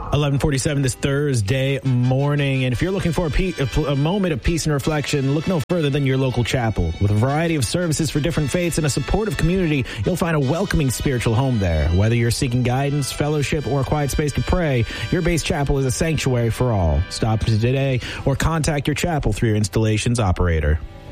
11:47 this Thursday morning. And if you're looking for a moment of peace and reflection, look no further than your local chapel. With a variety of services for different faiths and a supportive community, you'll find a welcoming spiritual home there. Whether you're seeking guidance, fellowship, or a quiet space to pray, your base chapel is a sanctuary for all. Stop today or contact your chapel through your installation's operator.